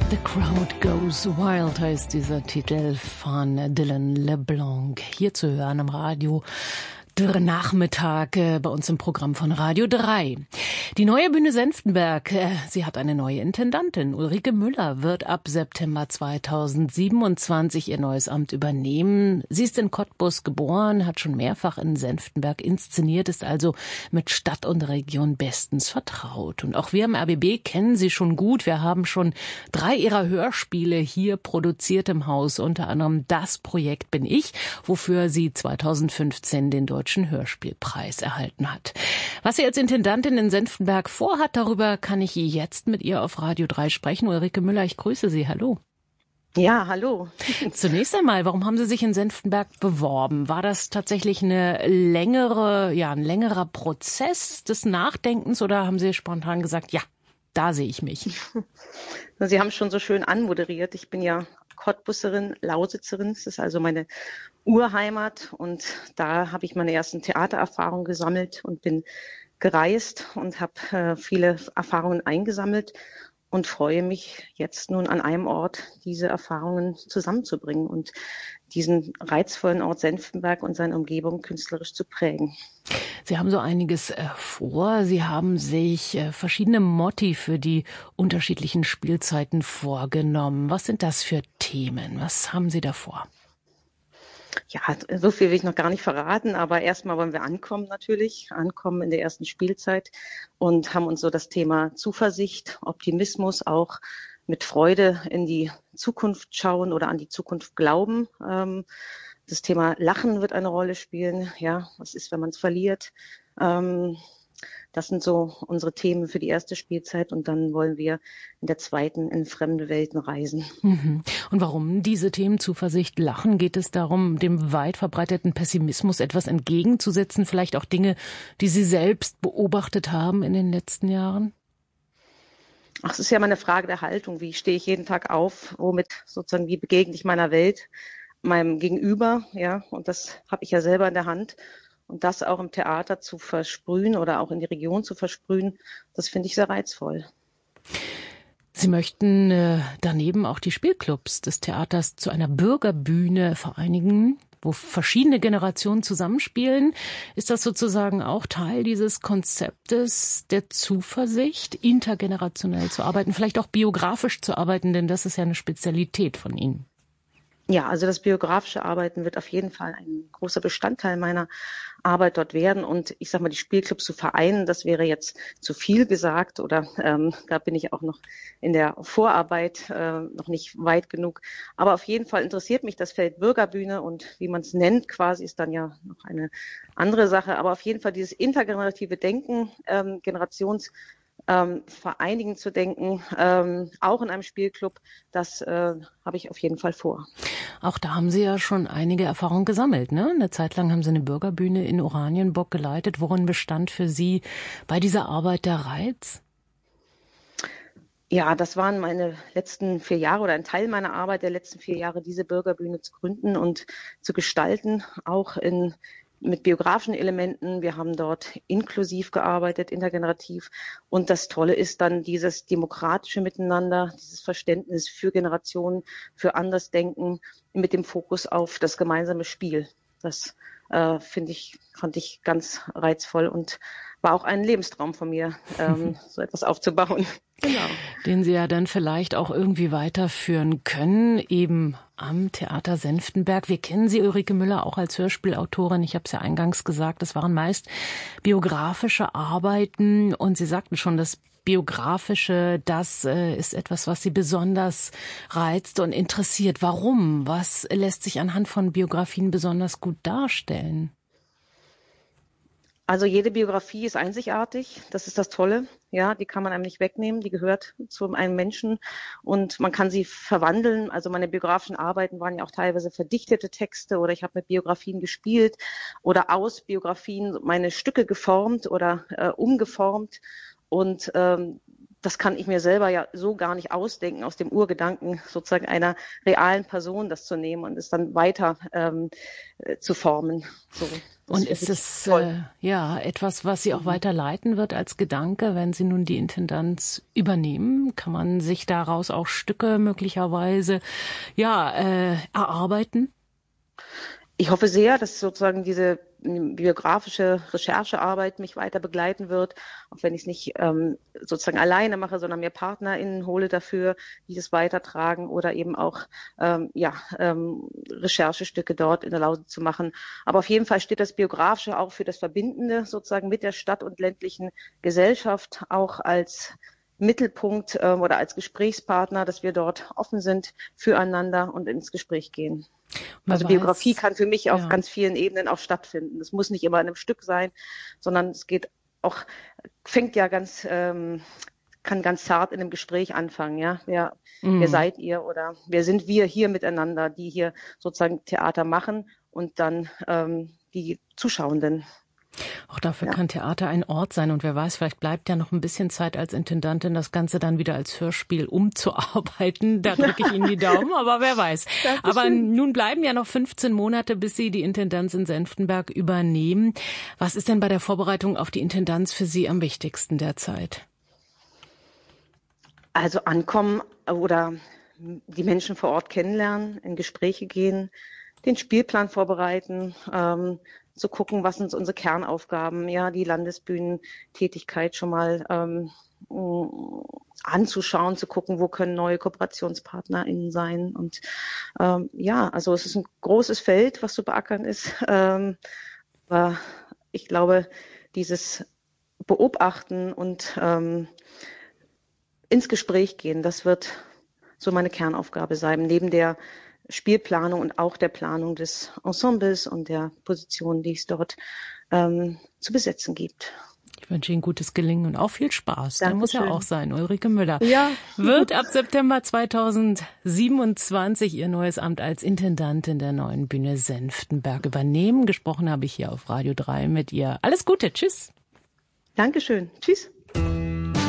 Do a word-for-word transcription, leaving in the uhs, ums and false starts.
The Crowd Goes Wild heißt dieser Titel von Dylan LeBlanc. Hier zu hören am Radio der Nachmittag äh, bei uns im Programm von Radio drei. Die neue Bühne Senftenberg, äh, sie hat eine neue Intendantin. Ulrike Müller wird ab September zweitausendsiebenundzwanzig ihr neues Amt übernehmen. Sie ist in Cottbus geboren, hat schon mehrfach in Senftenberg inszeniert, ist also mit Stadt und Region bestens vertraut. Und auch wir im R B B kennen sie schon gut. Wir haben schon drei ihrer Hörspiele hier produziert im Haus, unter anderem Das Projekt bin ich, wofür sie zweitausendfünfzehn den Deutschen Hörspielpreis erhalten hat. Was sie als Intendantin in Senftenberg vorhat, darüber kann ich jetzt mit ihr auf Radio drei sprechen. Ulrike Müller, ich grüße Sie. Hallo. Ja, hallo. Zunächst einmal, warum haben Sie sich in Senftenberg beworben? War das tatsächlich eine längere, ja, ein längerer Prozess des Nachdenkens oder haben Sie spontan gesagt, ja, da sehe ich mich? Sie haben schon so schön anmoderiert. Ich bin ja Cottbusserin, Lausitzerin. Das ist also meine Urheimat und da habe ich meine ersten Theatererfahrungen gesammelt und bin gereist und habe äh, viele Erfahrungen eingesammelt und freue mich jetzt nun an einem Ort diese Erfahrungen zusammenzubringen und diesen reizvollen Ort Senftenberg und seine Umgebung künstlerisch zu prägen. Sie haben so einiges äh, vor. Sie haben sich äh, verschiedene Motti für die unterschiedlichen Spielzeiten vorgenommen. Was sind das für Themen? Was haben Sie da vor? Ja, so viel will ich noch gar nicht verraten, aber erstmal wollen wir ankommen natürlich, ankommen in der ersten Spielzeit und haben uns so das Thema Zuversicht, Optimismus, auch mit Freude in die Zukunft schauen oder an die Zukunft glauben. Ähm, das Thema Lachen wird eine Rolle spielen. Ja, was ist, wenn man es verliert? Ähm, Das sind so unsere Themen für die erste Spielzeit und dann wollen wir in der zweiten in fremde Welten reisen. Mhm. Und warum diese Themen Zuversicht, Lachen? Geht es darum, dem weit verbreiteten Pessimismus etwas entgegenzusetzen? Vielleicht auch Dinge, die Sie selbst beobachtet haben in den letzten Jahren? Ach, es ist ja mal eine Frage der Haltung. Wie stehe ich jeden Tag auf? Womit sozusagen, wie begegne ich meiner Welt, meinem Gegenüber? Ja, und das habe ich ja selber in der Hand. Und das auch im Theater zu versprühen oder auch in die Region zu versprühen, das finde ich sehr reizvoll. Sie möchten äh, daneben auch die Spielclubs des Theaters zu einer Bürgerbühne vereinigen, wo verschiedene Generationen zusammenspielen. Ist das sozusagen auch Teil dieses Konzeptes der Zuversicht, intergenerationell zu arbeiten, vielleicht auch biografisch zu arbeiten, denn das ist ja eine Spezialität von Ihnen? Ja, also das biografische Arbeiten wird auf jeden Fall ein großer Bestandteil meiner Arbeit dort werden. Und ich sage mal, die Spielclubs zu vereinen, das wäre jetzt zu viel gesagt oder ähm, da bin ich auch noch in der Vorarbeit äh, noch nicht weit genug. Aber auf jeden Fall interessiert mich das Feld Bürgerbühne und wie man es nennt quasi, ist dann ja noch eine andere Sache. Aber auf jeden Fall dieses intergenerative Denken, ähm, Generations Ähm, vereinigen zu denken, ähm, auch in einem Spielclub, das äh, habe ich auf jeden Fall vor. Auch da haben Sie ja schon einige Erfahrungen gesammelt, ne? Eine Zeit lang haben Sie eine Bürgerbühne in Oranienburg geleitet. Worin bestand für Sie bei dieser Arbeit der Reiz? Ja, das waren meine letzten vier Jahre oder ein Teil meiner Arbeit der letzten vier Jahre, diese Bürgerbühne zu gründen und zu gestalten, auch in mit biografischen Elementen. Wir haben dort inklusiv gearbeitet, intergenerativ. Und das Tolle ist dann dieses demokratische Miteinander, dieses Verständnis für Generationen, für Andersdenken mit dem Fokus auf das gemeinsame Spiel. Das äh, finde ich, fand ich ganz reizvoll und war auch ein Lebenstraum von mir, ähm, so etwas aufzubauen. Genau. Den Sie ja dann vielleicht auch irgendwie weiterführen können, eben am Theater Senftenberg. Wir kennen Sie, Ulrike Müller, auch als Hörspielautorin. Ich habe es ja eingangs gesagt, das waren meist biografische Arbeiten. Und Sie sagten schon, das Biografische, das äh, ist etwas, was Sie besonders reizt und interessiert. Warum? Was lässt sich anhand von Biografien besonders gut darstellen? Also jede Biografie ist einzigartig, das ist das Tolle. Ja, die kann man einem nicht wegnehmen, die gehört zu einem Menschen und man kann sie verwandeln. Also meine biografischen Arbeiten waren ja auch teilweise verdichtete Texte oder ich habe mit Biografien gespielt oder aus Biografien meine Stücke geformt oder äh, umgeformt und ähm, das kann ich mir selber ja so gar nicht ausdenken, aus dem Urgedanken sozusagen einer realen Person das zu nehmen und es dann weiter ähm, zu formen. So, und ist es äh, ja etwas, was Sie auch mhm. weiter leiten wird als Gedanke, wenn Sie nun die Intendanz übernehmen? Kann man sich daraus auch Stücke möglicherweise ja äh, erarbeiten? Ich hoffe sehr, dass sozusagen diese biografische Recherchearbeit mich weiter begleiten wird, auch wenn ich es nicht ähm, sozusagen alleine mache, sondern mir PartnerInnen hole dafür, die das weitertragen oder eben auch ähm, ja, ähm, Recherchestücke dort in der Lausitz zu machen. Aber auf jeden Fall steht das Biografische auch für das Verbindende sozusagen mit der Stadt- und ländlichen Gesellschaft auch als Mittelpunkt ähm, oder als Gesprächspartner, dass wir dort offen sind füreinander und ins Gespräch gehen. Man also weiß, Biografie kann für mich auf ja. ganz vielen Ebenen auch stattfinden. Es muss nicht immer in einem Stück sein, sondern es geht auch, fängt ja ganz, ähm, kann ganz zart in einem Gespräch anfangen. Ja, wer, mm. wer seid ihr oder wer sind wir hier miteinander, die hier sozusagen Theater machen und dann ähm, die Zuschauenden. Auch dafür ja. kann Theater ein Ort sein. Und wer weiß, vielleicht bleibt ja noch ein bisschen Zeit als Intendantin, das Ganze dann wieder als Hörspiel umzuarbeiten. Da drücke ich Ihnen die Daumen, aber wer weiß. Aber schön. Nun bleiben ja noch fünfzehn Monate, bis Sie die Intendanz in Senftenberg übernehmen. Was ist denn bei der Vorbereitung auf die Intendanz für Sie am wichtigsten derzeit? Also ankommen oder die Menschen vor Ort kennenlernen, in Gespräche gehen, den Spielplan vorbereiten, ähm, zu gucken, was sind unsere Kernaufgaben, ja, die Landesbühnentätigkeit schon mal ähm, anzuschauen, zu gucken, wo können neue KooperationspartnerInnen sein. Und ähm, ja, also es ist ein großes Feld, was zu beackern ist. Ähm, aber ich glaube, dieses Beobachten und ähm, ins Gespräch gehen, das wird so meine Kernaufgabe sein, neben der Spielplanung und auch der Planung des Ensembles und der Positionen, die es dort ähm, zu besetzen gibt. Ich wünsche Ihnen gutes Gelingen und auch viel Spaß. Der muss ja auch sein. Ulrike Müller ja. wird ab September zweitausendsiebenundzwanzig ihr neues Amt als Intendantin der Neuen Bühne Senftenberg übernehmen. Gesprochen habe ich hier auf Radio drei mit ihr. Alles Gute. Tschüss. Dankeschön. Tschüss.